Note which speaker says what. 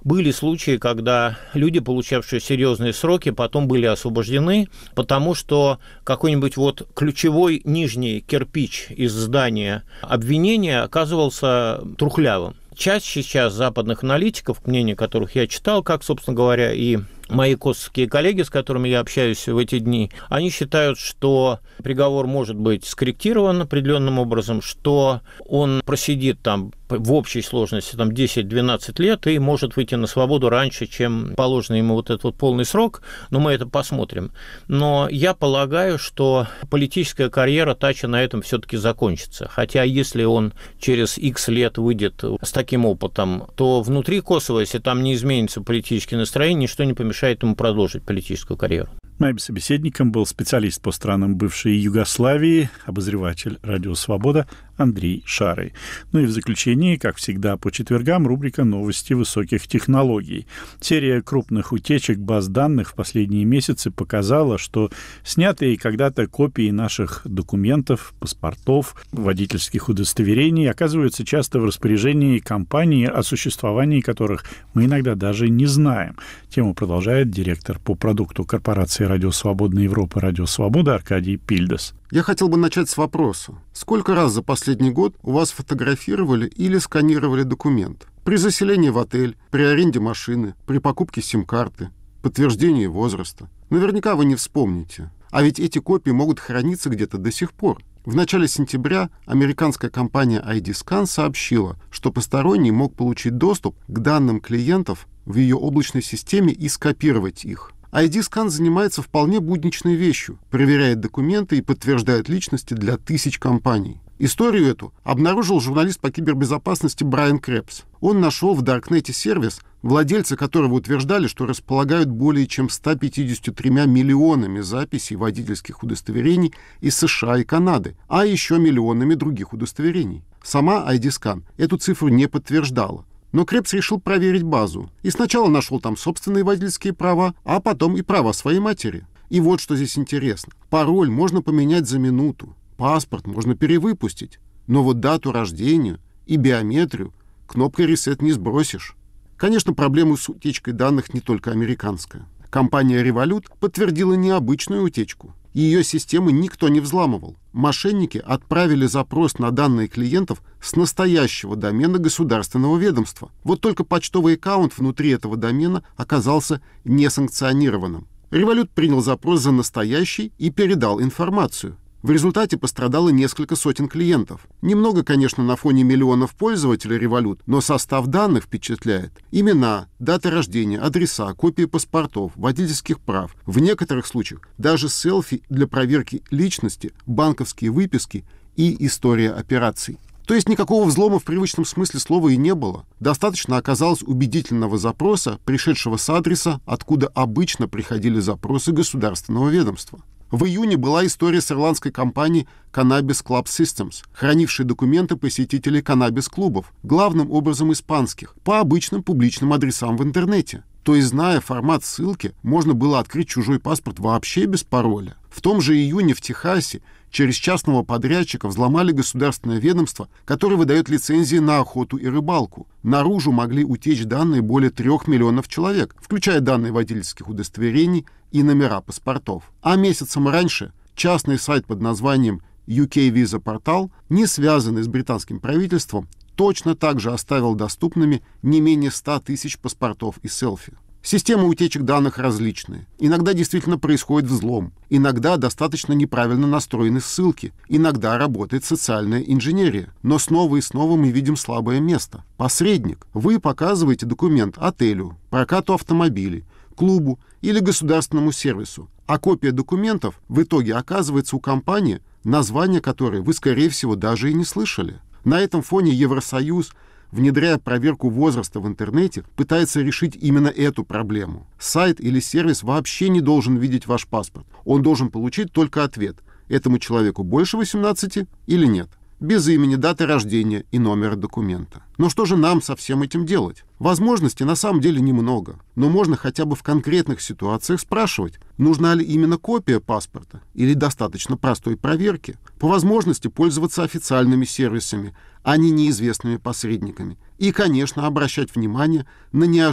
Speaker 1: были случаи, когда люди, получавшие серьезные сроки, потом были освобождены, потому что какой-нибудь вот ключевой нижний кирпич из здания обвинения оказывался трухлявым. Часть сейчас западных аналитиков, мнение которых я читал, как, собственно говоря, и мои косовские коллеги, с которыми я общаюсь в эти дни, они считают, что приговор может быть скорректирован определенным образом, что он просидит там в общей сложности там 10-12 лет и может выйти на свободу раньше, чем положено ему вот этот вот полный срок, но мы это посмотрим. Но я полагаю, что политическая карьера Тача на этом все-таки закончится. Хотя если он через X лет выйдет с таким опытом, то внутри Косово, если там не изменится политические настроения, ничто не помешает ему продолжить политическую карьеру.
Speaker 2: Моим собеседником был специалист по странам бывшей Югославии, обозреватель «Радио Свобода» Андрей Шарый. Ну и в заключении, как всегда, по четвергам рубрика «Новости высоких технологий». Серия крупных утечек баз данных в последние месяцы показала, что снятые когда-то копии наших документов, паспортов, водительских удостоверений оказываются часто в распоряжении компаний, о существовании которых мы иногда даже не знаем. Тему продолжает директор по продукту корпорации «Радио Свободная Европа» «Радио Свобода» Аркадий Пильдас.
Speaker 3: Я хотел бы начать с вопроса. Сколько раз за последний год у вас фотографировали или сканировали документ? При заселении в отель, при аренде машины, при покупке сим-карты, подтверждении возраста. Наверняка вы не вспомните. А ведь эти копии могут храниться где-то до сих пор. В начале сентября американская компания ID-Scan сообщила, что посторонний мог получить доступ к данным клиентов в ее облачной системе и скопировать их. ID-Scan занимается вполне будничной вещью, проверяет документы и подтверждает личности для тысяч компаний. Историю эту обнаружил журналист по кибербезопасности Брайан Крепс. Он нашел в Даркнете сервис, владельцы которого утверждали, что располагают более чем 153 миллионами записей водительских удостоверений из США и Канады, а еще миллионами других удостоверений. Сама ID-Scan эту цифру не подтверждала. Но Крепс решил проверить базу. И сначала нашел там собственные водительские права, а потом и права своей матери. И вот что здесь интересно. Пароль можно поменять за минуту. Паспорт можно перевыпустить. Но вот дату рождения и биометрию кнопкой «Ресет» не сбросишь. Конечно, проблема с утечкой данных не только американская. Компания Revolut подтвердила необычную утечку. Ее системы никто не взламывал. Мошенники отправили запрос на данные клиентов с настоящего домена государственного ведомства. Вот только почтовый аккаунт внутри этого домена оказался несанкционированным. Revolut принял запрос за настоящий и передал информацию. В результате пострадало несколько сотен клиентов. Немного, конечно, на фоне миллионов пользователей Revolut, но состав данных впечатляет. Имена, даты рождения, адреса, копии паспортов, водительских прав. В некоторых случаях даже селфи для проверки личности, банковские выписки и история операций. То есть никакого взлома в привычном смысле слова и не было. Достаточно оказалось убедительного запроса, пришедшего с адреса, откуда обычно приходили запросы государственного ведомства. В июне была история с ирландской компанией Cannabis Club Systems, хранившей документы посетителей каннабис-клубов, главным образом испанских, по обычным публичным адресам в интернете. То есть, зная формат ссылки, можно было открыть чужой паспорт вообще без пароля. В том же июне в Техасе через частного подрядчика взломали государственное ведомство, которое выдает лицензии на охоту и рыбалку. Наружу могли утечь данные более 3 миллионов человек, включая данные водительских удостоверений и номера паспортов. А месяцем раньше частный сайт под названием UK Visa Portal, не связанный с британским правительством, точно так же оставил доступными не менее 100 тысяч паспортов и селфи. Системы утечек данных различные. Иногда действительно происходит взлом. Иногда достаточно неправильно настроены ссылки. Иногда работает социальная инженерия. Но снова и снова мы видим слабое место. Посредник. Вы показываете документ отелю, прокату автомобилей, клубу или государственному сервису. А копия документов в итоге оказывается у компании, название которой вы, скорее всего, даже и не слышали. На этом фоне Евросоюз, внедряя проверку возраста в интернете, пытается решить именно эту проблему. Сайт или сервис вообще не должен видеть ваш паспорт. Он должен получить только ответ: этому человеку больше 18 или нет. Без имени, даты рождения и номера документа. Но что же нам со всем этим делать? Возможностей на самом деле немного, но можно хотя бы в конкретных ситуациях спрашивать, нужна ли именно копия паспорта или достаточно простой проверки. По возможности пользоваться официальными сервисами, а не неизвестными посредниками. И, конечно, обращать внимание на неожиданные